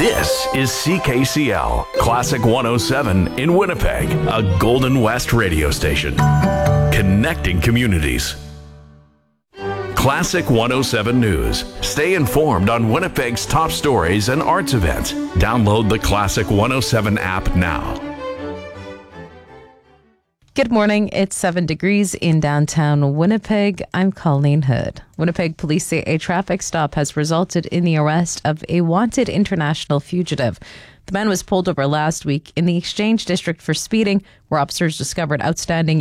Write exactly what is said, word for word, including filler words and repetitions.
This is C K C L, Classic one oh seven in Winnipeg, a Golden West radio station. Connecting communities. Classic one oh seven News. Stay informed on Winnipeg's top stories and arts events. Download the Classic one oh seven app now. Good morning. It's seven degrees in downtown Winnipeg. I'm Colleen Hood. Winnipeg police say a traffic stop has resulted in the arrest of a wanted international fugitive. The man was pulled over last week in the Exchange District for speeding, where officers discovered outstanding